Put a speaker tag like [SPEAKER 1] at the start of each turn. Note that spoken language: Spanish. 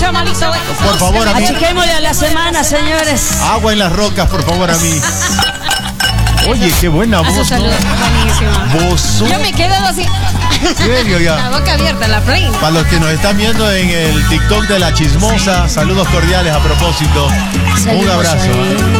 [SPEAKER 1] escucha malito.
[SPEAKER 2] Por favor, a mí.
[SPEAKER 1] Achiquémosle a la semana, señores.
[SPEAKER 2] Agua en las rocas, por favor, a mí. Oye, qué buena voz, ¿no?
[SPEAKER 3] Buenísima.
[SPEAKER 2] Vozón.
[SPEAKER 3] Yo me quedo así.
[SPEAKER 2] ¿En serio ya?
[SPEAKER 3] La boca abierta, la play.
[SPEAKER 2] Para los que nos están viendo en el TikTok de La Chismosa, saludos cordiales a propósito. Un abrazo.